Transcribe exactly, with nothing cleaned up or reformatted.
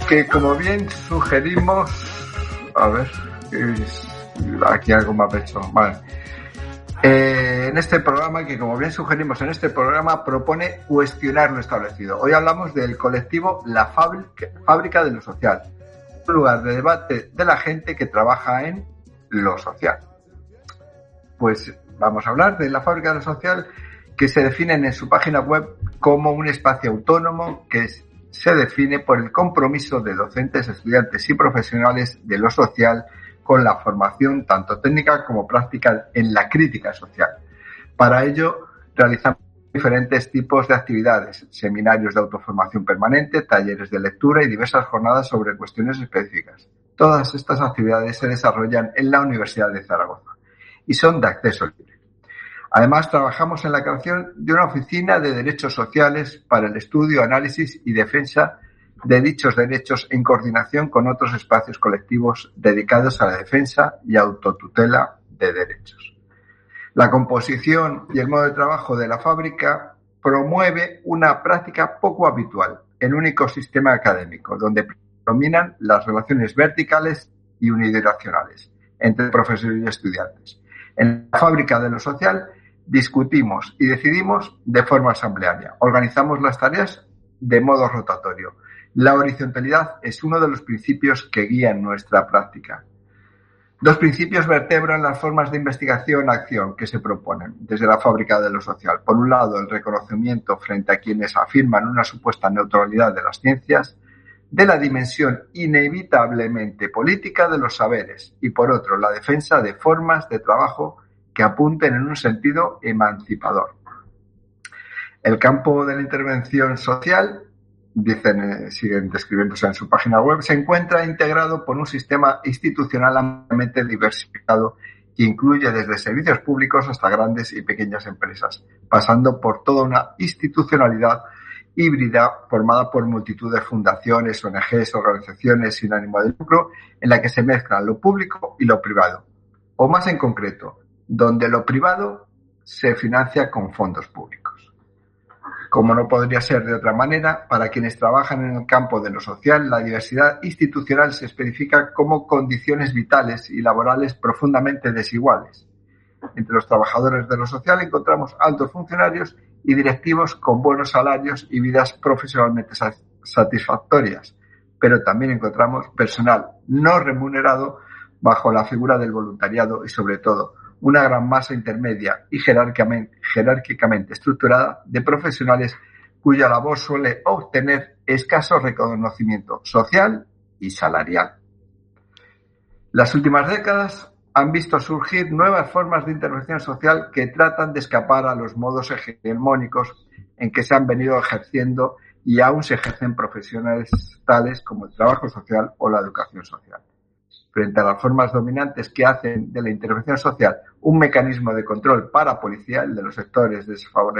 que como bien sugerimos, a ver, aquí algo me ha hecho mal. Eh, en este programa, que como bien sugerimos en este programa, propone cuestionar lo establecido. Hoy hablamos del colectivo La Fábrica, Fábrica de lo Social, un lugar de debate de la gente que trabaja en lo social. Pues vamos a hablar de La Fábrica de lo Social, que se definen en su página web como un espacio autónomo que es, se define por el compromiso de docentes, estudiantes y profesionales de lo social con la formación tanto técnica como práctica en la crítica social. Para ello, realizamos diferentes tipos de actividades, seminarios de autoformación permanente, talleres de lectura y diversas jornadas sobre cuestiones específicas. Todas estas actividades se desarrollan en la Universidad de Zaragoza y son de acceso libre. Además, trabajamos en la creación de una oficina de derechos sociales para el estudio, análisis y defensa de dichos derechos en coordinación con otros espacios colectivos dedicados a la defensa y autotutela de derechos. La composición y el modo de trabajo de la fábrica promueve una práctica poco habitual en un ecosistema académico, donde predominan las relaciones verticales y unidireccionales entre profesores y estudiantes. En la fábrica de lo social discutimos y decidimos de forma asamblearia. Organizamos las tareas de modo rotatorio. La horizontalidad es uno de los principios que guían nuestra práctica. Dos principios vertebran las formas de investigación-acción que se proponen desde la fábrica de lo social. Por un lado, el reconocimiento frente a quienes afirman una supuesta neutralidad de las ciencias, de la dimensión inevitablemente política de los saberes, y por otro, la defensa de formas de trabajo que apunten en un sentido emancipador. El campo de la intervención social, dicen, siguen describiéndose en su página web, se encuentra integrado por un sistema institucional ampliamente diversificado que incluye desde servicios públicos hasta grandes y pequeñas empresas, pasando por toda una institucionalidad híbrida formada por multitud de fundaciones, O N Ges, organizaciones sin ánimo de lucro, en la que se mezclan lo público y lo privado, o más en concreto, donde lo privado se financia con fondos públicos. Como no podría ser de otra manera, para quienes trabajan en el campo de lo social, la diversidad institucional se especifica como condiciones vitales y laborales profundamente desiguales. Entre los trabajadores de lo social encontramos altos funcionarios y directivos con buenos salarios y vidas profesionalmente satisfactorias, pero también encontramos personal no remunerado bajo la figura del voluntariado y, sobre todo, una gran masa intermedia y jerárquicamente, jerárquicamente estructurada de profesionales cuya labor suele obtener escaso reconocimiento social y salarial. Las últimas décadas han visto surgir nuevas formas de intervención social que tratan de escapar a los modos hegemónicos en que se han venido ejerciendo y aún se ejercen profesiones tales como el trabajo social o la educación social. Frente a las formas dominantes que hacen de la intervención social un mecanismo de control parapolicial de los sectores desfavorecidos